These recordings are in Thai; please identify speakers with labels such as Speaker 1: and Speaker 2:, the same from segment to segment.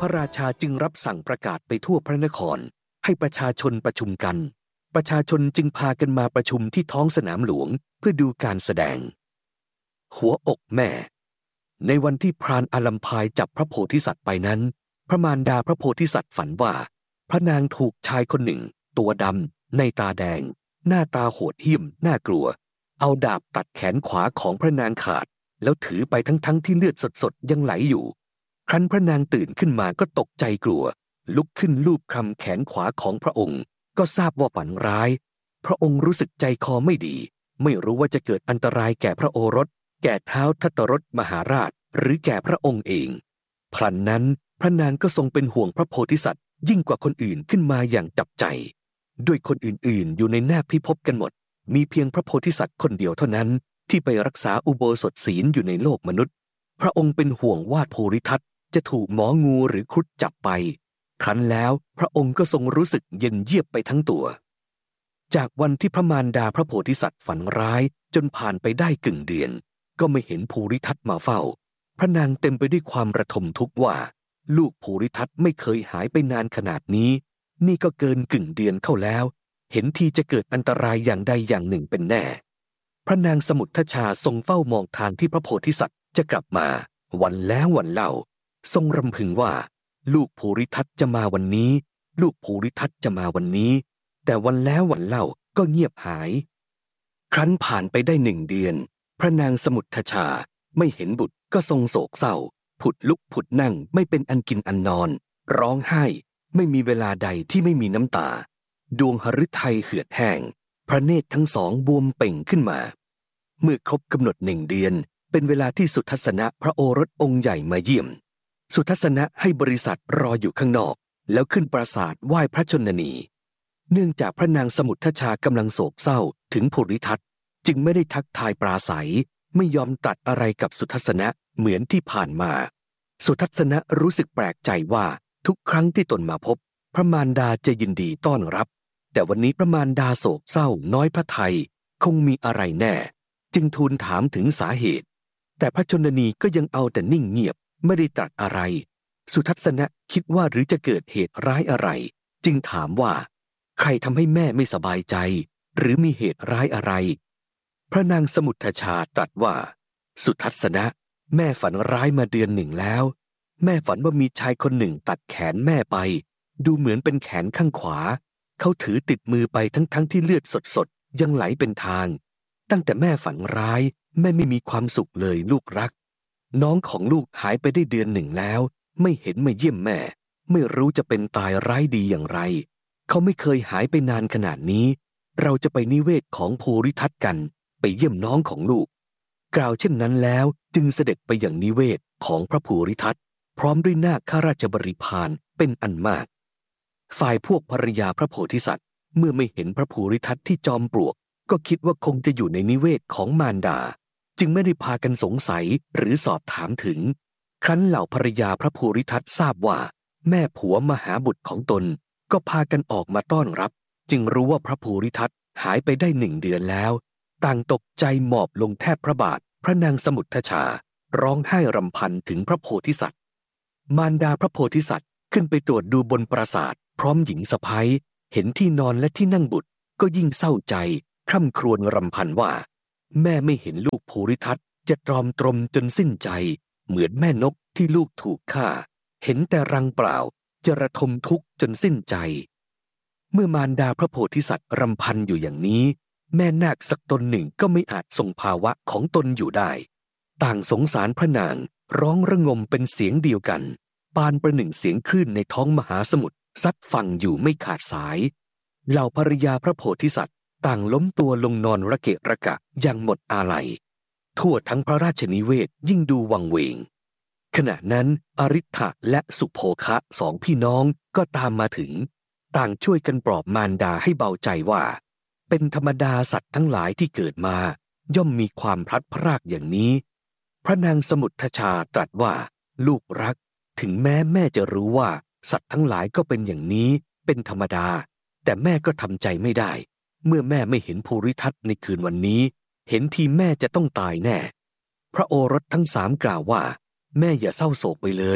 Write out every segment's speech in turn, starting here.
Speaker 1: ระราชาจึงรับสั่งประกาศไปทั่วพระนครให้ประชาชนประชุมกันประชาชนจึงพากันมาประชุมที่ท้องสนามหลวงเพื่อดูการแสดงหัวอกแม่ในวันที่พรานอาลัมพายจับพระโพธิสัตว์ไปนั้นพระมารดาพระโพธิสัตว์ฝันว่าพระนางถูกชายคนหนึ่งตัวดำในตาแดงหน้าตาโหดเหี้ยมน่ากลัวเอาดาบตัดแขนขวาของพระนางขาดแล้วถือไปทั้งที่เลือดสดๆยังไหลอยู่ครั้นพระนางตื่นขึ้นมาก็ตกใจกลัวลุกขึ้นลูบคลำแขนขวาของพระองค์ก็ทราบว่าฝันร้ายพระองค์รู้สึกใจคอไม่ดีไม่รู้ว่าจะเกิดอันตรายแก่พระโอรสแก่ท้าวทัตตรสมหาราชหรือแก่พระองค์เองพลันนั้นพระนางก็ทรงเป็นห่วงพระโพธิสัตว์ยิ่งกว่าคนอื่นขึ้นมาอย่างจับใจด้วยคนอื่นๆอยู่ในหน้าพิภพกันหมดมีเพียงพระโพธิสัตว์คนเดียวเท่านั้นที่ไปรักษาอุโบสถศีลอยู่ในโลกมนุษย์พระองค์เป็นห่วงว่าโพธิทัตจะถูกหมองูหรือครุฑจับไปครั้นแล้วพระองค์ก็ทรงรู้สึกเย็นเยียบไปทั้งตัวจากวันที่พระมารดาพระโพธิสัตว์ฝันร้ายจนผ่านไปได้กึ่งเดือนก็ไม่เห็นภูริทัตมาเฝ้าพระนางเต็มไปด้วยความระทมทุกข์ว่าลูกภูริทัตไม่เคยหายไปนานขนาดนี้นี่ก็เกินกึ่งเดือนเข้าแล้วเห็นทีจะเกิดอันตรายอย่างใดอย่างหนึ่งเป็นแน่พระนางสมุททชาทรงเฝ้ามองทางที่พระโพธิสัตว์จะกลับมาวันแล้ววันเล่าทรงรำพึงว่าลูกภูริทัตจะมาวันนี้ลูกภูริทัตจะมาวันนี้แต่วันแล้ววันเล่าก็เงียบหายครั้นผ่านไปได้1 เดือนพระนางสมุททชาไม่เห็นบุตรก็ทรงโศกเศร้าผุดลุกผุดนั่งไม่เป็นอันกินอันนอนร้องไห้ไม่มีเวลาใดที่ไม่มีน้ำตาดวงหฤทัยเหือดแห้งพระเนตรทั้งสองบวมเป่งขึ้นมาเมื่อครบกำหนด1 เดือนเป็นเวลาที่สุทัศนะพระโอรสองค์ใหญ่มาเยี่ยมสุทัศนะให้บริษัทรออยู่ข้างนอกแล้วขึ้นปราสาทไหว้พระชนนีเนื่องจากพระนางสมุททชากำลังโศกเศร้าถึงภูริทัตจึงไม่ได้ทักทายปราศัยไม่ยอมตรัสอะไรกับสุทัศนะเหมือนที่ผ่านมาสุทัศนะรู้สึกแปลกใจว่าทุกครั้งที่ตนมาพบพระมารดาจะยินดีต้อนรับแต่วันนี้พระมารดาโศกเศร้าน้อยพระทัยคงมีอะไรแน่จึงทูลถามถึงสาเหตุแต่พระชนนีก็ยังเอาแต่นิ่งเงียบไม่ได้ตรัสอะไรสุทัศนะคิดว่าหรือจะเกิดเหตุร้ายอะไรจึงถามว่าใครทำให้แม่ไม่สบายใจหรือมีเหตุร้ายอะไรพระนางสมุททชาตรัสว่าสุทัศนะแม่ฝันร้ายมาเดือน1แล้วแม่ฝันว่ามีชายคนหนึ่งตัดแขนแม่ไปดูเหมือนเป็นแขนข้างขวาเขาถือติดมือไปทั้งที่เลือดสดๆยังไหลเป็นทางตั้งแต่แม่ฝันร้ายแม่ไม่มีความสุขเลยลูกรักน้องของลูกหายไปได้เดือน1แล้วไม่เห็นมาเยี่ยมแม่ไม่รู้จะเป็นตายร้ายดีอย่างไรเขาไม่เคยหายไปนานขนาดนี้เราจะไปนิเวศของภูริทัตกันไปเยี่ยมน้องของลูกกล่าวเช่นนั้นแล้วจึงเสด็จไปอย่างนิเวศของพระภูริทัตพร้อมด้วยนาคข้าราชบริพารเป็นอันมากฝ่ายพวกภริยาพระโพธิสัตว์เมื่อไม่เห็นพระภูริทัตที่จอมปลวกก็คิดว่าคงจะอยู่ในนิเวศของมารดาจึงไม่ได้พากันสงสัยหรือสอบถามถึงครั้นเหล่าภริยาพระภูริทัตทราบว่าแม่ผัวมาหาบุตรของตนก็พากันออกมาต้อนรับจึงรู้ว่าพระภูริทัตหายไปได้1 เดือนแล้วต่างตกใจหมอบลงแทบพระบาทพระนางสมุททชาร้องไห้รำพันถึงพระโพธิสัตว์มารดาพระโพธิสัตว์ขึ้นไปตรวจดูบนปราสาทพร้อมหญิงสะใภ้เห็นที่นอนและที่นั่งบุตรก็ยิ่งเศร้าใจคร่ำครวญรำพันว่าแม่ไม่เห็นลูกภูริทัตจะตรอมตรมจนสิ้นใจเหมือนแม่นกที่ลูกถูกฆ่าเห็นแต่รังเปล่าจะระทมทุกข์จนสิ้นใจเมื่อมารดาพระโพธิสัตว์รำพันอยู่อย่างนี้แม่นาคสักตนหนึ่งก็ไม่อาจทรงภาวะของตนอยู่ได้ต่างสงสารพระนางร้องระงมเป็นเสียงเดียวกันปานประหนึ่งเสียงคลื่นในท้องมหาสมุทรซัดฝั่งอยู่ไม่ขาดสายเหล่าภริยาพระโพธิสัตว์ต่างล้มตัวลงนอนระเกะระกะอย่างหมดอาลัยทั่วทั้งพระราชนิเวศยิ่งดูวังเวงขณะนั้นอริ ฐะและสุโภคะ2 พี่น้องก็ตามมาถึงต่างช่วยกันปลอบมารดาให้เบาใจว่าเป็นธรรมดาสัตว์ทั้งหลายที่เกิดมาย่อมมีความพลัดพรากอย่างนี้พระนางสมุททชาตรัสว่าลูกรักถึงแม้แม่จะรู้ว่าสัตว์ทั้งหลายก็เป็นอย่างนี้เป็นธรรมดาแต่แม่ก็ทำใจไม่ได้เมื่อแม่ไม่เห็นภูริทัตในคืนวันนี้เห็นทีแม่จะต้องตายแน่พระโอรสทั้ง3กล่าวว่าแม่อย่าเศร้าโศกไปเลย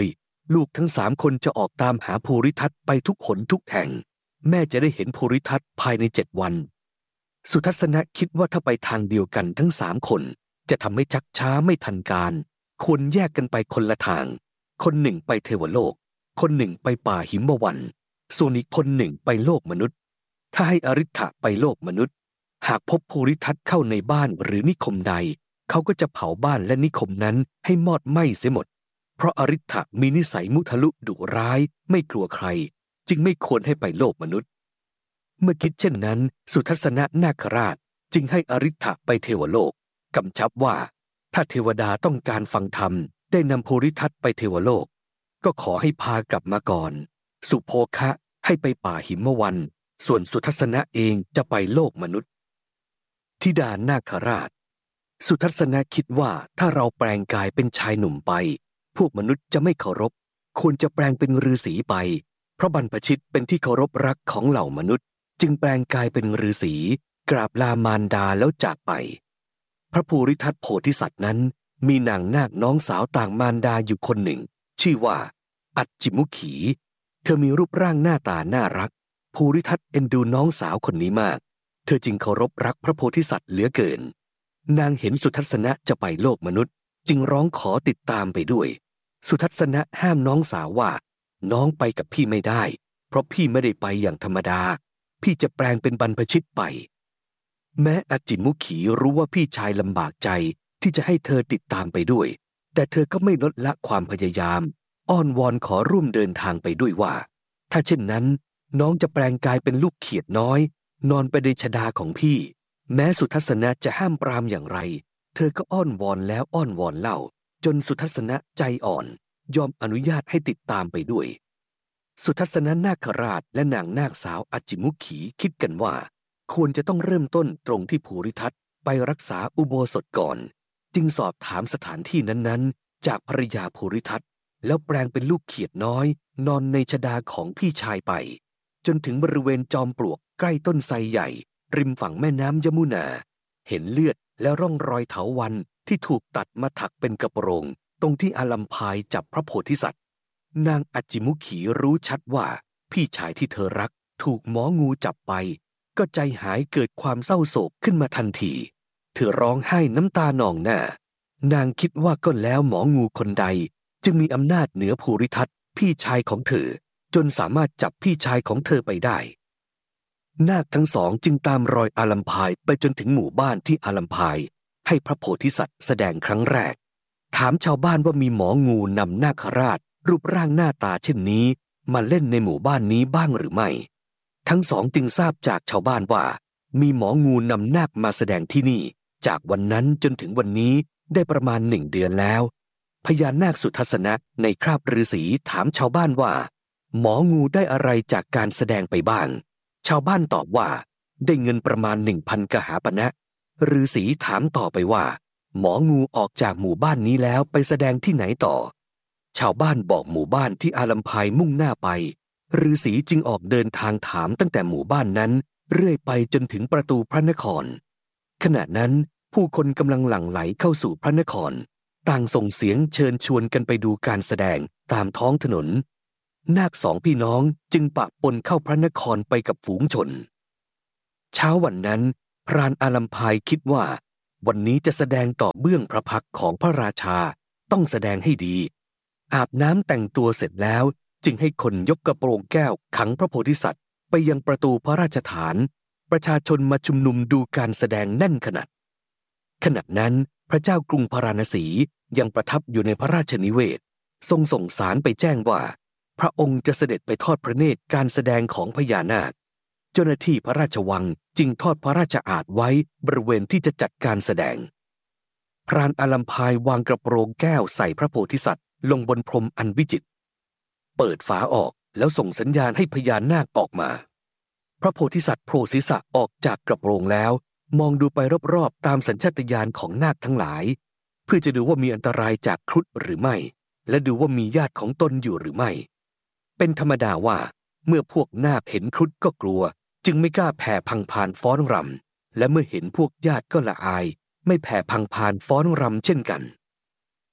Speaker 1: ลูกทั้ง3 คนจะออกตามหาภูริทัตไปทุกหนทุกแห่งแม่จะได้เห็นภูริทัตภายใน7 วันสุทัศนะคิดว่าถ้าไปทางเดียวกันทั้ง3 คนจะทำให้ชักช้าไม่ทันการควรแยกกันไปคนละทางคนหนึ่งไปเทวโลกคนหนึ่งไปป่าหิมวันส่วนอีกคนหนึ่งไปโลกมนุษย์ถ้าให้อริ t ะไปโลกมนุษย์หากพบภูริทัตเข้าในบ้านหรือนิคมใดเขาก็จะเผาบ้านและนิคมนั้นให้มอดไหม้เสียหมดเพราะอริ t ะมีนิสัยมุทะลุดุร้ายไม่กลัวใครจึงไม่ควรให้ไปโลกมนุษย์เมื่อคิดเช่นนั้นสุทัศนะนาคราชจึงให้อริ t ะไปเทวโลกกำชับว่าถ้าเทวดาต้องการฟังธรรมได้นำภูริทัตไปเทวโลกก็ขอให้พากลับมาก่อนสุโภคะให้ไปป่าหิมวันส่วนสุทัศนะเองจะไปโลกมนุษย์ธิดานาคราชสุทัศนะคิดว่าถ้าเราแปลงกายเป็นชายหนุ่มไปพวกมนุษย์จะไม่เคารพควรจะแปลงเป็นฤาษีไปเพราะบรรพชิตเป็นที่เคารพรักของเหล่ามนุษย์จึงแปลงกายเป็นฤาษีกราบลามารดาแล้วจากไปพระภูริทัตโพธิสัตว์นั้นมีนางนาคน้องสาวต่างมารดาอยู่คนหนึ่งชื่อว่าอัจจิมุขีเธอมีรูปร่างหน้าตาน่ารักภูริทัตเอ็นดูน้องสาวคนนี้มากเธอจึงเคารพรักพระโพธิสัตว์เหลือเกินนางเห็นสุทัศนะจะไปโลกมนุษย์จึงร้องขอติดตามไปด้วยสุทัศนะห้ามน้องสาวว่าน้องไปกับพี่ไม่ได้เพราะพี่ไม่ได้ไปอย่างธรรมดาพี่จะแปลงเป็นบรรพชิตไปแม้อาจิมุขีรู้ว่าพี่ชายลำบากใจที่จะให้เธอติดตามไปด้วยแต่เธอก็ไม่ลดละความพยายามอ้อนวอนขอร่วมเดินทางไปด้วยว่าถ้าเช่นนั้นน้องจะแปลงกายเป็นลูกเขียดน้อยนอนไปในชฎาของพี่แม้สุทัศนะจะห้ามปรามอย่างไรเธอก็อ้อนวอนแล้วอ้อนวอนเล่าจนสุทัศนะใจอ่อนยอมอนุญาตให้ติดตามไปด้วยสุทัศนะนาคราชและนางนาคสาวอัจจิมุขีคิดกันว่าควรจะต้องเริ่มต้นตรงที่ภูริทัตไปรักษาอุโบสถก่อนจึงสอบถามสถานที่นั้นๆจากภริยาภูริทัตแล้วแปลงเป็นลูกเขียดน้อยนอนในชฎาของพี่ชายไปจนถึงบริเวณจอมปลวกใกล้ต้นไทรใหญ่ริมฝั่งแม่น้ำยมุนาเห็นเลือดและร่องรอยเถาวัลย์ที่ถูกตัดมาถักเป็นกระโปรงตรงที่อาลัมพายจับพระโพธิสัตว์นางอัจจิมุขีรู้ชัดว่าพี่ชายที่เธอรักถูกหมองูจับไปก็ใจหายเกิดความเศร้าโศกขึ้นมาทันทีเธอร้องไห้น้ำตานองหน้านางคิดว่าก็แล้วหมองูคนใดจึงมีอำนาจเหนือภูริทัตพี่ชายของเธอจนสามารถจับพี่ชายของเธอไปได้นาคทั้งสองจึงตามรอยอาลัมพายไปจนถึงหมู่บ้านที่อาลัมพายให้พระโพธิสัตว์แสดงครั้งแรกถามชาวบ้านว่ามีหมองูนำนาคราชรูปร่างหน้าตาเช่นนี้มาเล่นในหมู่บ้านนี้บ้างหรือไม่ทั้งสองจึงทราบจากชาวบ้านว่ามีหมองูนำนาคมาแสดงที่นี่จากวันนั้นจนถึงวันนี้ได้ประมาณ1 เดือนแล้วพญานาคสุทัศนะในคราบฤาษีถามชาวบ้านว่าหมองูได้อะไรจากการแสดงไปบ้างชาวบ้านตอบว่าได้เงินประมาณ 1,000 กหาปณะฤาษีถามต่อไปว่าหมองูออกจากหมู่บ้านนี้แล้วไปแสดงที่ไหนต่อชาวบ้านบอกหมู่บ้านที่อาลัมพายมุ่งหน้าไปฤาษีจึงออกเดินทางถามตั้งแต่หมู่บ้านนั้นเรื่อยไปจนถึงประตูพระนครขณะนั้นผู้คนกำลังหลั่งไหลเข้าสู่พระนครต่างส่งเสียงเชิญชวนกันไปดูการแสดงตามท้องถนนนาค2 พี่น้องจึงปะปนเข้าพระนครไปกับฝูงชนเช้าวันนั้นพรานอาลัมพายคิดว่าวันนี้จะแสดงต่อเบื้องพระพักตร์ของพระราชาต้องแสดงให้ดีอาบน้ำแต่งตัวเสร็จแล้วจึงให้คนยกกระโปรงแก้วขังพระโพธิสัตว์ไปยังประตูพระราชฐานประชาชนมาชุมนุมดูการแสดงแน่นขนาดขณะนั้นพระเจ้ากรุงพาราณสียังประทับอยู่ในพระราชนิเวศทรงส่งสารไปแจ้งว่าพระองค์จะเสด็จไปทอดพระเนตรการแสดงของพญานาคเจ้าหน้าที่พระราชวังจึงทอดพระราชอาสน์ไว้บริเวณที่จะจัดการแสดงพรานอาลัมพายวางกระโปรงแก้วใส่พระโพธิสัตว์ลงบนพรมอันวิจิตรเปิดฝาออกแล้วส่งสัญญาณให้พญานาคออกมาพระโพธิสัตว์โผล่ศีรษะออกจากกระโปรงแล้วมองดูไปรอบๆตามสัญชาตญาณของนาคทั้งหลายเพื่อจะดูว่ามีอันตรายจากครุฑหรือไม่และดูว่ามีญาติของตนอยู่หรือไม่เป็นธรรมดาว่าเมื่อพวกนาคเห็นครุฑก็กลัวจึงไม่กล้าแผ่พังพานฟ้อนรำและเมื่อเห็นพวกญาติก็ละอายไม่แผ่พังพานฟ้อนรำเช่นกัน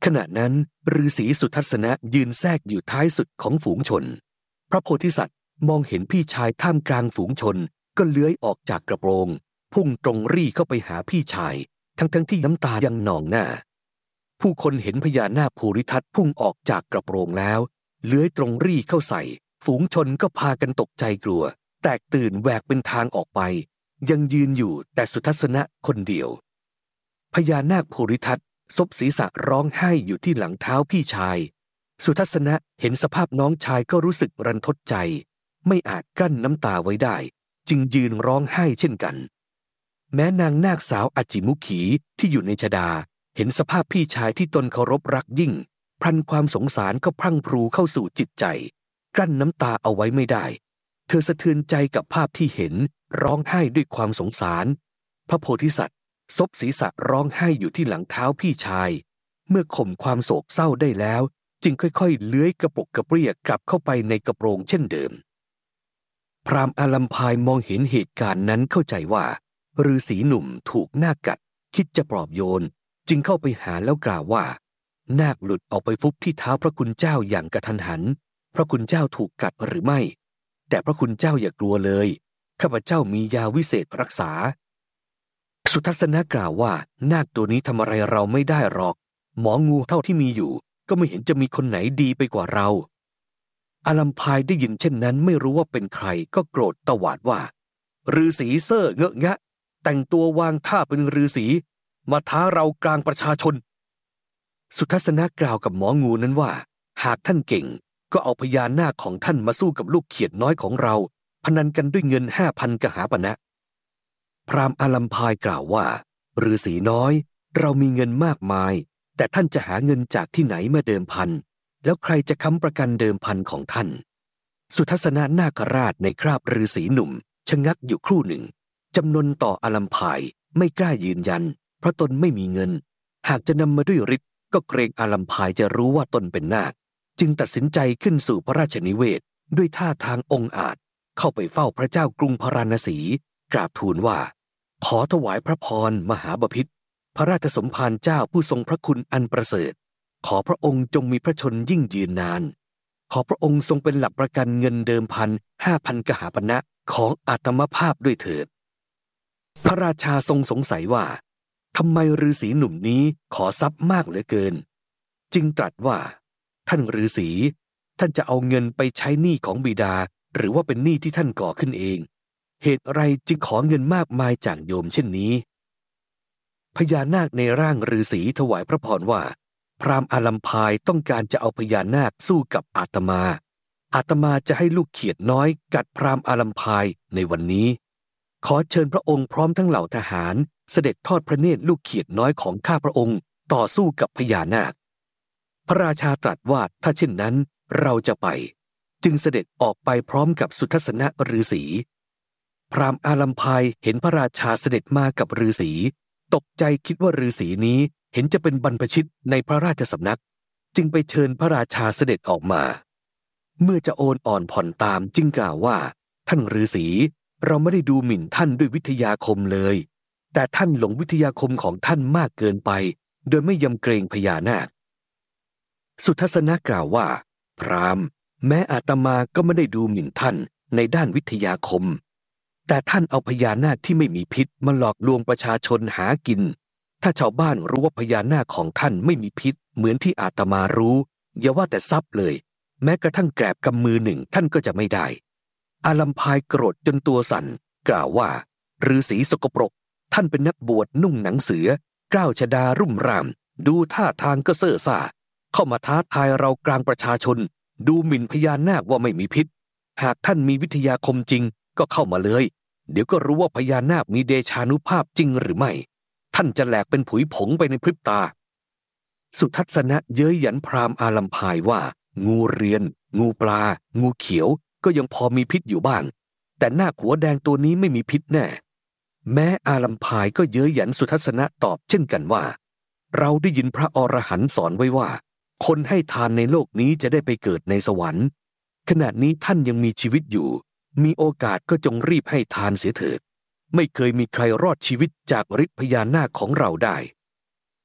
Speaker 1: ขณะนั้นฤาษีสุทัศนะยืนแทรกอยู่ท้ายสุดของฝูงชนพระโพธิสัตว์มองเห็นพี่ชายท่ามกลางฝูงชนก็เลื้อยออกจากกระโปรงพุ่งตรงรี่เข้าไปหาพี่ชายทั้งที่น้ำตายังนองหน้าผู้คนเห็นพญานาคภูริทัตพุ่งออกจากกระโปรงแล้วเลื้อยตรงรี่เข้าใส่ฝูงชนก็พากันตกใจกลัวแตกตื่นแหวกเป็นทางออกไปยังยืนอยู่แต่สุทัศนะคนเดียวพญานาคภูริทัตซบศีรษะร้องไห้อยู่ที่หลังเท้าพี่ชายสุทัศนะเห็นสภาพน้องชายก็รู้สึกรันทดใจไม่อาจกั้นน้ำตาไว้ได้จึงยืนร้องไห้เช่นกันแม้นางนาคสาวอจิมุขีที่อยู่ในชฎาเห็นสภาพพี่ชายที่ตนเคารพรักยิ่งพลันความสงสารก็พรั่งพรูเข้าสู่จิตใจกลั้นน้ำตาเอาไว้ไม่ได้เธอสะเทือนใจกับภาพที่เห็นร้องไห้ด้วยความสงสารพระโพธิสัตว์ซบศีรษะร้องไห้อยู่ที่หลังเท้าพี่ชายเมื่อข่มความโศกเศร้าได้แล้วจึงค่อยๆเลื้อยกระปรกกระเปรี้ยกลับเข้าไปในกระโปรงเช่นเดิมพราหมณ์อาลัมพายมองเห็นเหตุการณ์นั้นเข้าใจว่าฤาษีหนุ่มถูกนาคกัดคิดจะปลอบโยนจึงเข้าไปหาแล้วกล่าวว่านาคหลุดออกไปฟุบที่เท้าพระคุณเจ้าอย่างกระทันหันพระคุณเจ้าถูกกัดหรือไม่แต่พระคุณเจ้าอย่ากลัวเลยข้าพเจ้ามียาวิเศษรักษาสุทัศนะกล่าวว่านาคตัวนี้ทำอะไรเราไม่ได้หรอกหมองูเท่าที่มีอยู่ก็ไม่เห็นจะมีคนไหนดีไปกว่าเราอาลัมพายได้ยินเช่นนั้นไม่รู้ว่าเป็นใครก็โกรธตวาดว่าฤาษีเซ่อเงอะงะแต่งตัววางท่าเป็นฤาษีมาท้าเรากลางประชาชนสุทัศนะกล่าวกับหมองูนั้นว่าหากท่านเก่งก็เอาพญานาคของท่านมาสู้กับลูกเขียดน้อยของเราพนันกันด้วยเงิน5,000 กหาปณะพราหมณ์อาลัมพายกล่าวว่าฤาษีน้อยเรามีเงินมากมายแต่ท่านจะหาเงินจากที่ไหนมาเดิมพันแล้วใครจะค้ำประกันเดิมพันของท่านสุทัศนะนาคราชในคราบฤาษีหนุ่มชะงักอยู่ครู่หนึ่งจำนนต่ออาลัมพายไม่กล้ายืนยันเพราะตนไม่มีเงินหากจะนำมาด้วยฤทธิ์ก็เกรงอาลัมพายจะรู้ว่าตนเป็นนาคจึงตัดสินใจขึ้นสู่พระราชนิเวศด้วยท่าทางองอาจเข้าไปเฝ้าพระเจ้ากรุงพาราณสีกราบทูลว่าขอถวายพระพรมหาบพิตรพระราชสมภารเจ้าผู้ทรงพระคุณอันประเสริฐขอพระองค์จงมีพระชนยิ่งยืนนานขอพระองค์ทรงเป็นหลักประกันเงินเดิมพัน5,000 กหาปณะของอาตมภาพด้วยเถิดพระราชาทรงสงสัยว่าทำไมฤาษีหนุ่มนี้ขอทรัพย์มากเหลือเกินจึงตรัสว่าท่านฤาษีท่านจะเอาเงินไปใช้หนี้ของบิดาหรือว่าเป็นหนี้ที่ท่านก่อขึ้นเองเหตุไรจึงขอเงินมากมายจากโยมเช่นนี้พญานาคในร่างฤาษีถวายพระพรว่าพราหมณ์อาลัมพายต้องการจะเอาพญานาคสู้กับอาตมาจะให้ลูกเขียดน้อยกัดพราหมณ์อาลัมพายในวันนี้ขอเชิญพระองค์พร้อมทั้งเหล่าทหารเสด็จทอดพระเนตรลูกเขียดน้อยของข้าพระองค์ต่อสู้กับพญานาคพระราชาตรัสว่าถ้าเช่นนั้นเราจะไปจึงเสด็จออกไปพร้อมกับสุทัศนะฤาษีพราหมณ์อาลัมพายเห็นพระราชาเสด็จมากับฤาษีตกใจคิดว่าฤาษีนี้เห็นจะเป็นบรรพชิตในพระราชสำนักจึงไปเชิญพระราชาเสด็จออกมาเมื่อจะโอนอ่อนผ่อนตามจึงกล่าวว่าท่านฤาษีเราไม่ได้ดูหมิ่นท่านด้วยวิทยาคมเลยแต่ท่านหลงวิทยาคมของท่านมากเกินไปโดยไม่ยำเกรงพญานาคสุทัศนะกล่าวว่าพราหมณ์แม้อาตมาก็ไม่ได้ดูหมิ่นท่านในด้านวิทยาคมแต่ท่านเอาพญานาคที่ไม่มีพิษมาหลอกลวงประชาชนหากินถ้าชาวบ้านรู้ว่าพญานาคของท่านไม่มีพิษเหมือนที่อาตมารู้อย่าว่าแต่ทรัพย์เลยแม้กระทั่งแกลบกำมือหนึ่งท่านก็จะไม่ได้อาลัมพายโกรธจนตัวสั่นกล่าวว่าฤาษีสกปรกท่านเป็นนักบวชนุ่งหนังเสือกล้าวชฎารุ่มร่ามดูท่าทางก็เซ่อซ่าเข้ามาท้าทายเรากลางประชาชนดูหมิ่นพญานาคว่าไม่มีพิษหากท่านมีวิทยาคมจริงก็เข้ามาเลยเดี๋ยวก็รู้ว่าพญานาคมีเดชานุภาพจริงหรือไม่ท่านจะแหลกเป็นผุยผงไปในพริบตาสุทัศนะเย้ยหยันพราหมณ์อาลัมพายว่างูเรียนงูปลางูเขียวก็ยังพอมีพิษอยู่บ้างแต่นาคหัวแดงตัวนี้ไม่มีพิษแน่แม้อาลัมพายก็เย้ยหยันสุทัศนะตอบเช่นกันว่าเราได้ยินพระอรหันต์สอนไว้ว่าคนให้ทานในโลกนี้จะได้ไปเกิดในสวรรค์ขณะนี้ท่านยังมีชีวิตอยู่มีโอกาสก็จงรีบให้ทานเสียเถิดไม่เคยมีใครรอดชีวิตจากฤทธิ์พญานาคของเราได้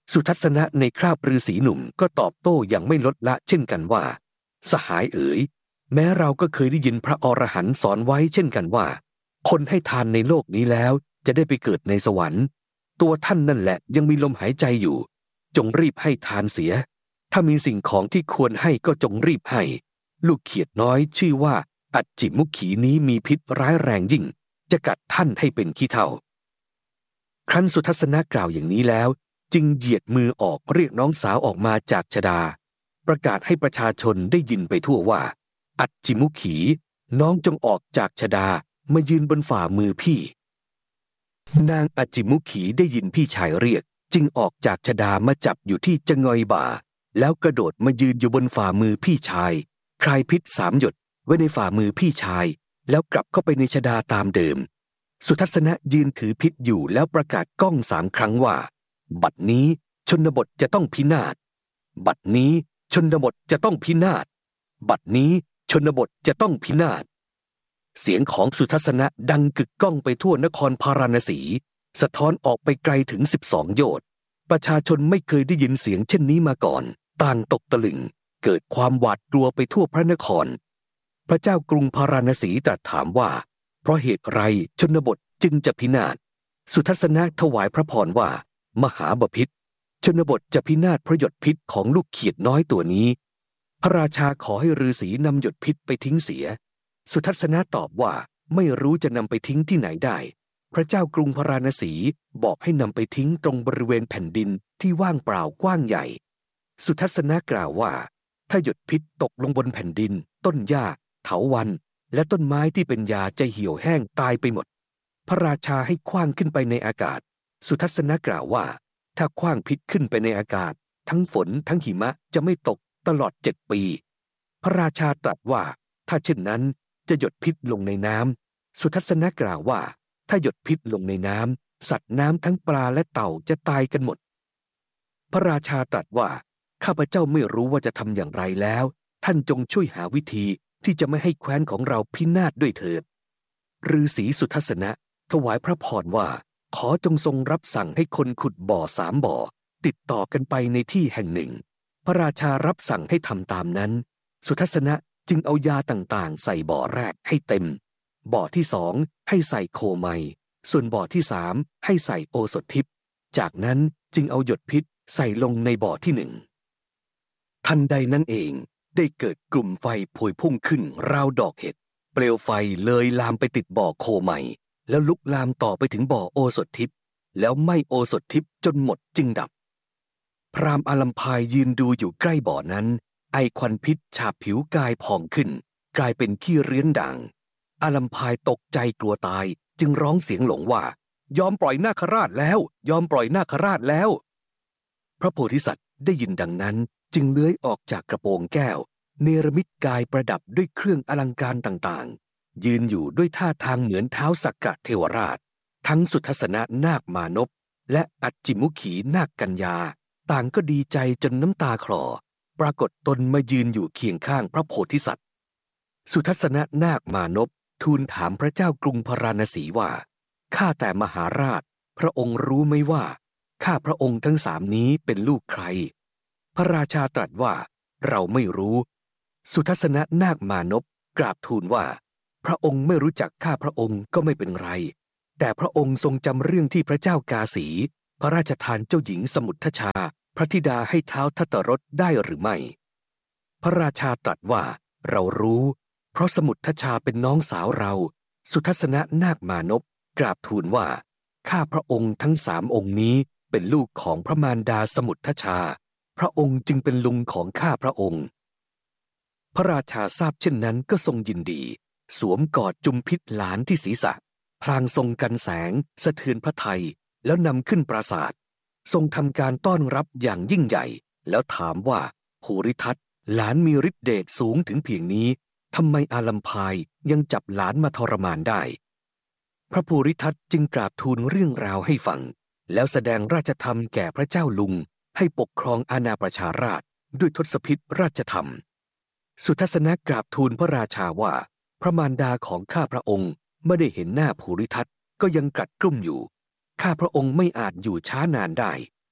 Speaker 1: สุทัศนะในคราบฤาษีหนุ่มก็ตอบโต้อย่างไม่ลดละเช่นกันว่าสหายเอ๋ยแม้เราก็เคยได้ยินพระอรหันต์สอนไว้เช่นกันว่าคนให้ทานในโลกนี้แล้วจะได้ไปเกิดในสวรรค์ตัวท่านนั่นแหละยังมีลมหายใจอยู่จงรีบให้ทานเสียถ้ามีสิ่งของที่ควรให้ก็จงรีบให้ลูกเขียดน้อยชื่อว่าอัจจิมุขีนี้มีพิษร้ายแรงยิ่งจะกัดท่านให้เป็นขี้เถ้าครั้นสุทัศนะกล่าวอย่างนี้แล้วจึงเหยียดมือออกเรียกน้องสาวออกมาจากชฎาประกาศให้ประชาชนได้ยินไปทั่วว่าอัจจิมุขีน้องจงออกจากชฎามายืนบนฝ่ามือพี่นางอัจจิมุขีได้ยินพี่ชายเรียกจึงออกจากชฎามาจับอยู่ที่จะงอยบ่าแล้วกระโดดมายืนอยู่บนฝ่ามือพี่ชายคลายพิษ3 หยดไว้ในฝ่ามือพี่ชายแล้วกลับเข้าไปในชฎาตามเดิมสุทัศนะยืนถือพิษอยู่แล้วประกาศก้อง3 ครั้งว่าบัดนี้ชนบทจะต้องพินาศบัดนี้ชนบทจะต้องพินาศบัดนี้ชนบทจะต้องพินาศเสียงของสุทัศนะดังกึกก้องไปทั่วนครพาราณสีสะท้อนออกไปไกลถึง12 โยชน์ประชาชนไม่เคยได้ยินเสียงเช่นนี้มาก่อนต่างตกตะลึงเกิดความหวาดกลัวไปทั่วพระนครพระเจ้ากรุงพาราณสีตรัสถามว่าเพราะเหตุไรชนบทจึงจะพินาศสุทัศนะถวายพระพรว่ามหาบพิตรชนบทจะพินาศเพราะหยดพิษของลูกเขียดน้อยตัวนี้พระราชาขอให้ฤาษีนำหยดพิษไปทิ้งเสียสุทัศนะตอบว่าไม่รู้จะนำไปทิ้งที่ไหนได้พระเจ้ากรุงพาราณสีบอกให้นำไปทิ้งตรงบริเวณแผ่นดินที่ว่างเปล่ากว้างใหญ่สุทัศนะกล่าวว่าถ้าหยดพิษตกลงบนแผ่นดินต้นหญ้าเถาวัลย์และต้นไม้ที่เป็นยาจะเหี่ยวแห้งตายไปหมดพระราชาให้ขว้างขึ้นไปในอากาศสุทัศนะกล่าวว่าถ้าขว้างพิษขึ้นไปในอากาศทั้งฝนทั้งหิมะจะไม่ตกตลอด7 ปีพระราชาตรัสว่าถ้าเช่นนั้นจะหยดพิษลงในน้ำสุทัศนะกล่าวว่าถ้าหยดพิษลงในน้ำสัตว์น้ำทั้งปลาและเต่าจะตายกันหมดพระราชาตรัสว่าข้าพเจ้าไม่รู้ว่าจะทำอย่างไรแล้วท่านจงช่วยหาวิธีที่จะไม่ให้แคว้นของเราพินาศด้วยเถิดฤาษีสุทัศนะถวายพระพรว่าขอจงทรงรับสั่งให้คนขุดบ่อ3 บ่อติดต่อกันไปในที่แห่งหนึ่งพระราชารับสั่งให้ทำตามนั้นสุทัศนะจึงเอายาต่างๆใส่บ่อแรกให้เต็มบ่อที่2ให้ใส่โคไมส่วนบ่อที่3ให้ใส่โอสถทิพย์จากนั้นจึงเอาหยดพิษใส่ลงในบ่อที่1ทันใดนั้นเองได้เกิดกลุ่มไฟพวยพุ่งขึ้นราวดอกเห็ดเปลวไฟเลยลามไปติดบ่อโคไมแล้วลุกลามต่อไปถึงบ่อโอสถทิพย์แล้วไหม้โอสถทิพย์จนหมดจึงดับพราหมณ์อาลัมพายยืนดูอยู่ใกล้บ่อนั้นไอควันพิษฉาบผิวกายพองขึ้นกลายเป็นขี้เรี้ยนด่างอาลัมพายตกใจกลัวตายจึงร้องเสียงหลงว่ายอมปล่อยนาคราชแล้วยอมปล่อยนาคราชแล้วพระโพธิสัตว์ได้ยินดังนั้นจึงเลื้อยออกจากกระโปรงแก้วเนรมิตกายประดับด้วยเครื่องอลังการต่างๆยืนอยู่ด้วยท่าทางเหมือนเท้าสักกะเทวราชทั้งสุทัศนะนาคมานพและอัจจิมุขีนาคกัญญาต่างก็ดีใจจนน้ำตาคลอปรากฏตนมายืนอยู่เคียงข้างพระโพธิสัตว์สุทัศนะนาคมานพทูลถามพระเจ้ากรุงพาราณสีว่าข้าแต่มหาราชพระองค์รู้ไหมว่าข้าพระองค์ทั้ง3นี้เป็นลูกใครพระราชาตรัสว่าเราไม่รู้สุทัศนะนาคมานพกราบทูลว่าพระองค์ไม่รู้จักข้าพระองค์ก็ไม่เป็นไรแต่พระองค์ทรงจำเรื่องที่พระเจ้ากาสีพระราชทานเจ้าหญิงสมุททชาพระธิดาให้เท้าทัตตรสได้หรือไม่พระราชาตรัสว่าเรารู้เพราะสมุททชาเป็นน้องสาวเราสุทัศนะนาคมานพกราบทูลว่าข้าพระองค์ทั้ง3 องค์นี้เป็นลูกของพระมารดาสมุททชาพระองค์จึงเป็นลุงของข้าพระองค์พระราชาทราบเช่นนั้นก็ทรงยินดีสวมกอดจุมพิษหลานที่ศีรษะพลางทรงกันแสงสะเทือนพระทัยแล้วนำขึ้นปราสาททรงทำการต้อนรับอย่างยิ่งใหญ่แล้วถามว่าภูริทัตหลานมีฤทธิเดชสูงถึงเพียงนี้ทำไมอาลัมพายยังจับหลานมาทรมานได้พระภูริทัตจึงกราบทูลเรื่องราวให้ฟังแล้วแสดงราชธรรมแก่พระเจ้าลุงให้ปกครองอาณาประชาราษฎร์ด้วยทศพิธราชธรรมสุทัศนะกราบทูลพระราชาว่าพระมารดาของข้าพระองค์ไม่ได้เห็นหน้าภูริทัตก็ยังกลัดกลุ้มอยู่ข้าพระองค์ไม่อาจอยู่ช้านานได้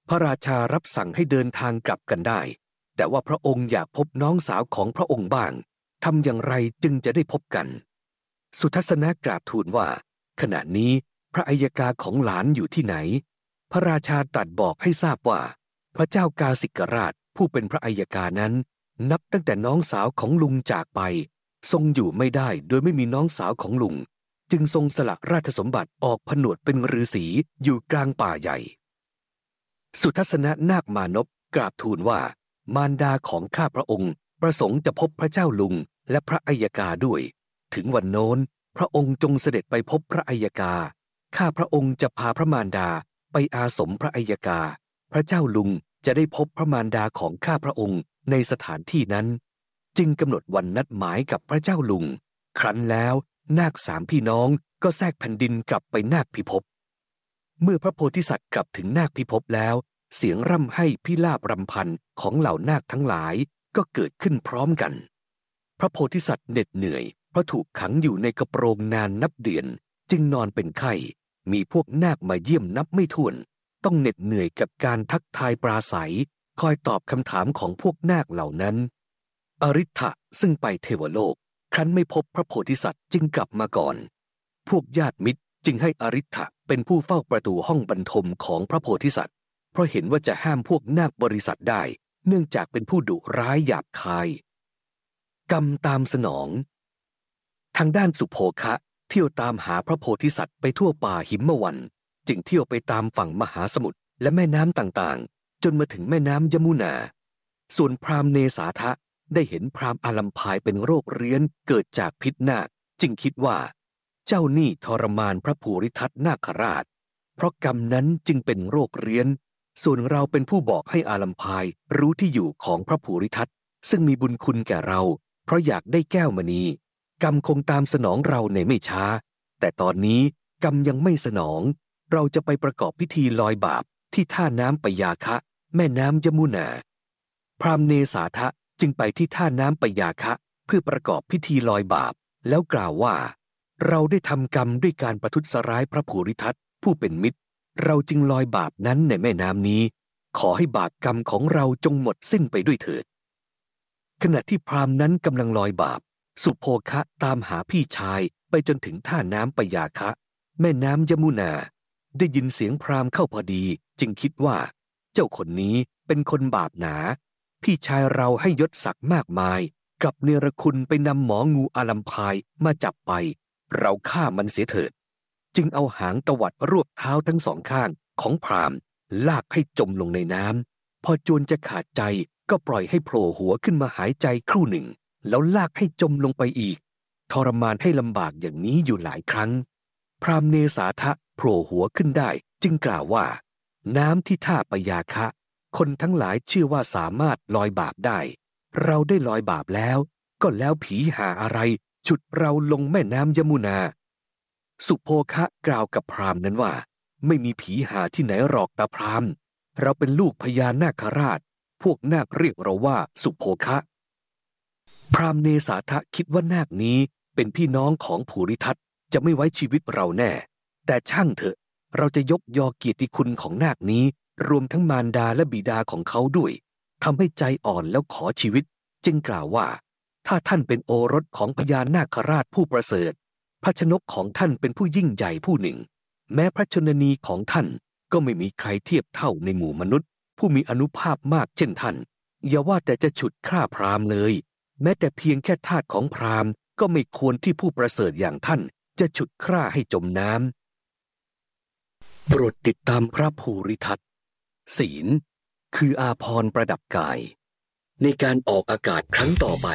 Speaker 1: พระราชารับสั่งให้เดินทางกลับกันได้แต่ว่าพระองค์อยากพบน้องสาวของพระองค์บ้างทำอย่างไรจึงจะได้พบกันสุทัศนะกราบทูลว่าขณะนี้พระอัยการของหลานอยู่ที่ไหนพระราชาตรัสบอกให้ทราบว่าพระเจ้ากาสิกราชผู้เป็นพระอัยการนั้นนับตั้งแต่น้องสาวของลุงจากไปทรงอยู่ไม่ได้โดยไม่มีน้องสาวของลุงจึงทรงสละราชสมบัติออกผนวดเป็นฤาษีอยู่กลางป่าใหญ่สุทัศนะนาคมานพกราบทูลว่ามารดาของข้าพระองค์ประสงค์จะพบพระเจ้าลุงและพระอัยการด้วยถึงวันโน้นพระองค์จงเสด็จไปพบพระอัยการข้าพระองค์จะพาพระมารดาไปอาสมพระอัยการพระเจ้าลุงจะได้พบพระมารดาของข้าพระองค์ในสถานที่นั้นจึงกำหนดวันนัดหมายกับพระเจ้าลุงครั้นแล้วนาค3พี่น้องก็แทรกแผ่นดินกลับไปนาคพิภพเมื่อพระโพธิสัตว์กลับถึงนาคพิภพแล้วเสียงร่ำไห้พิราบรำพันของเหล่านาคทั้งหลายก็เกิดขึ้นพร้อมกันพระโพธิสัตว์เหน็ดเหนื่อยเพราะถูกขังอยู่ในกระโปรงนานนับเดือนจึงนอนเป็นไข้มีพวกนาคมาเยี่ยมนับไม่ถ้วนต้องเหน็ดเหนื่อยกับการทักทายปราศัยคอยตอบคำถามของพวกนาคเหล่านั้นอริ ทธะซึ่งไปเทวโลกครั้นไม่พบพระโพธิสัตว์จึงกลับมาก่อนพวกญาติมิตรจึงให้อริ ทธะเป็นผู้เฝ้าประตูห้องบรรทมของพระโพธิสัตว์เพราะเห็นว่าจะห้ามพวกนาคบริษัทได้เนื่องจากเป็นผู้ดุร้ายหยาบคายกรรมตามสนองทางด้านสุโภคะเที่ยวตามหาพระโพธิสัตว์ไปทั่วป่าหิมวันจึงเที่ยวไปตามฝั่งมหาสมุทรและแม่น้ำต่างๆจนมาถึงแม่น้ำยมุนาส่วนพราหมณ์เนสาทะได้เห็นพราหมณ์อาลัมพายเป็นโรคเรื้อนเกิดจากพิษนาคจึงคิดว่าเจ้านี่ทรมานพระภูริทัตนาคราชเพราะกรรมนั้นจึงเป็นโรคเรื้อนส่วนเราเป็นผู้บอกให้อาลัมพายรู้ที่อยู่ของพระภูริทัตซึ่งมีบุญคุณแก่เราเพราะอยากได้แก้วมณีกรรมคงตามสนองเราในไม่ช้าแต่ตอนนี้กรรมยังไม่สนองเราจะไปประกอบพิธีลอยบาปที่ท่าน้ำปยาคะแม่น้ำยมุนาพราหมณ์เนสาทะจึงไปที่ท่าน้ำปยาคะเพื่อประกอบพิธีลอยบาปแล้วกล่าวว่าเราได้ทำกรรมด้วยการประทุษร้ายพระภูริทัตผู้เป็นมิตรเราจึงลอยบาปนั้นในแม่น้ำนี้ขอให้บาปกรรมของเราจงหมดสิ้นไปด้วยเถิดขณะที่พราหมณ์นั้นกำลังลอยบาปสุโภคะตามหาพี่ชายไปจนถึงท่าน้ำปยาคะแม่น้ำยมุนาได้ยินเสียงพราหมณ์เข้าพอดีจึงคิดว่าเจ้าคนนี้เป็นคนบาปหนาพี่ชายเราให้ยศศักดิ์มากมายกลับเนรคุณไปนำหมองูอาลัมพายมาจับไปเราฆ่ามันเสียเถิดจึงเอาหางตวัดรวบเท้าทั้งสองข้างของพราหมณ์ลากให้จมลงในน้ำพอจวนจะขาดใจก็ปล่อยให้โผล่หัวขึ้นมาหายใจครู่หนึ่งแล้วลากให้จมลงไปอีกทรมานให้ลำบากอย่างนี้อยู่หลายครั้งพราหมณ์เนสาทะโผล่หัวขึ้นได้จึงกล่าวว่าน้ำที่ท่าปยาคะคนทั้งหลายเชื่อว่าสามารถลอยบาปได้เราได้ลอยบาปแล้วก็แล้วผีหาอะไรฉุดเราลงแม่น้ำยมุนาสุโภคะกล่าวกับพราหมณ์นั้นว่าไม่มีผีหาที่ไหนหรอกตาพราหมณ์เราเป็นลูกพญานาคราชพวกนาคเรียกเราว่าสุโภคะพราหมณ์เนสาทะคิดว่านาคนี้เป็นพี่น้องของภูริทัตจะไม่ไว้ชีวิตเราแน่แต่ช่างเถอะเราจะยกยอเกียรติคุณของนาคนี้รวมทั้งมารดาและบิดาของเขาด้วยทำให้ใจอ่อนแล้วขอชีวิตจึงกล่าวว่าถ้าท่านเป็นโอรสของพญานาคราชผู้ประเสริฐพระชนกของท่านเป็นผู้ยิ่งใหญ่ผู้หนึ่งแม้พระชนนีของท่านก็ไม่มีใครเทียบเท่าในหมู่มนุษย์ผู้มีอานุภาพมากเช่นท่านอย่าว่าแต่จะฉุดฆ่าพราหมณ์เลยแม้แต่เพียงแค่ทาสของพราหมณ์ก็ไม่ควรที่ผู้ประเสริฐอย่างท่านจะฉุดฆ่าให้จมน้ำโปรดติดตามพระภูริทัตศีลคืออาภรณ์ประดับกายในการออกอากาศครั้งต่อไป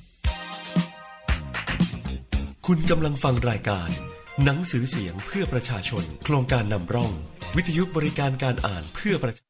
Speaker 2: คุณกำลังฟังรายการหนังสือเสียงเพื่อประชาชนโครงการนำร่องวิทยุบริการการอ่านเพื่อประชา